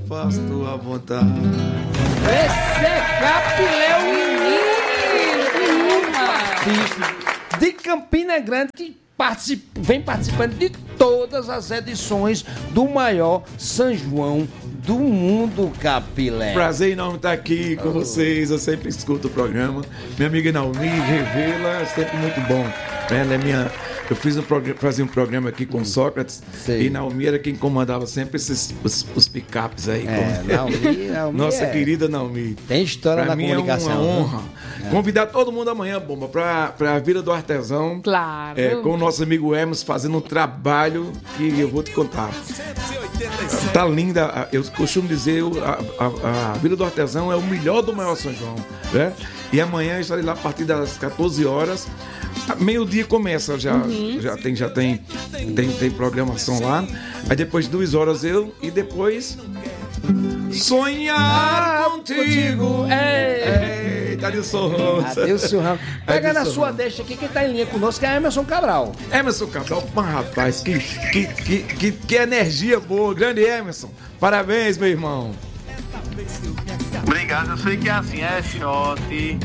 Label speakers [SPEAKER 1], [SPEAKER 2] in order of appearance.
[SPEAKER 1] faço tua vontade.
[SPEAKER 2] Esse é Capilé, o menino de Campina Grande, que vem participando de todas as edições do maior São João do mundo, Capilé.
[SPEAKER 1] Prazer enorme estar aqui com vocês. Eu sempre escuto o programa. Minha amiga Naomi revela, é sempre muito bom. Ela é minha. Eu fazia um programa aqui com Sócrates.
[SPEAKER 2] Sei.
[SPEAKER 1] E Naomi era quem comandava sempre os picapes aí.
[SPEAKER 2] Naomi
[SPEAKER 1] Nossa querida Naomi.
[SPEAKER 2] Tem história
[SPEAKER 1] pra
[SPEAKER 2] na
[SPEAKER 1] mim
[SPEAKER 2] comunicação.
[SPEAKER 1] É uma honra. Convidar todo mundo amanhã, Bomba, pra Vila do Artesão.
[SPEAKER 3] Claro.
[SPEAKER 1] Com o nosso amigo Hermes fazendo um trabalho que eu vou te contar. Tá linda. Eu costumo dizer, a Vila do Artesão é o melhor do maior São João, né? E amanhã estarei lá a partir das 14 horas. Meio-dia começa, já tem programação lá. Aí depois 2 horas eu e depois sonhar contigo. Eita, Adilson Ramos.
[SPEAKER 2] Adilson Ramos. Pega na sua deixa aqui, quem tá em linha conosco é Emerson Cabral.
[SPEAKER 1] Emerson Cabral, rapaz, que energia boa. Grande Emerson. Parabéns, meu irmão.
[SPEAKER 4] Obrigado, eu sei que é assim, é shot.